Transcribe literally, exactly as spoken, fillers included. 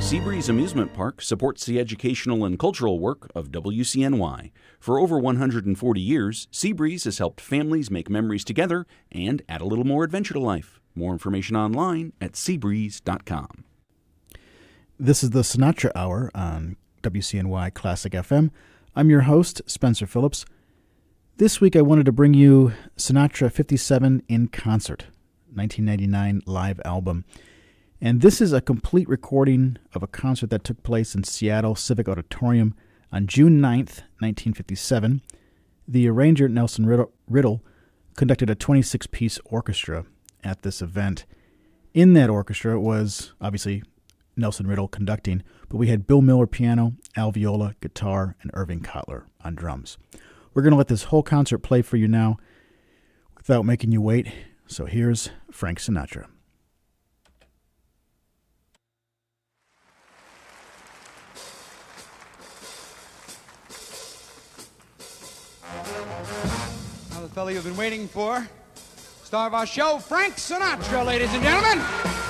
Seabreeze Amusement Park supports the educational and cultural work of W C N Y. For over one hundred forty years, Seabreeze has helped families make memories together and add a little more adventure to life. More information online at seabreeze dot com. This is the Sinatra Hour on W C N Y Classic F M. I'm your host, Spencer Phillips. This week I wanted to bring you Sinatra fifty-seven in Concert, nineteen ninety-nine live album. And this is a complete recording of a concert that took place in Seattle Civic Auditorium on June ninth, nineteen fifty-seven. The arranger, Nelson Riddle, Riddle conducted a twenty-six piece orchestra at this event. In that orchestra was, obviously, Nelson Riddle conducting, but we had Bill Miller piano, Al Viola guitar, and Irving Cotler on drums. We're going to let this whole concert play for you now without making you wait. So here's Frank Sinatra. Now the fellow you've been waiting for, star of our show, Frank Sinatra, ladies and gentlemen.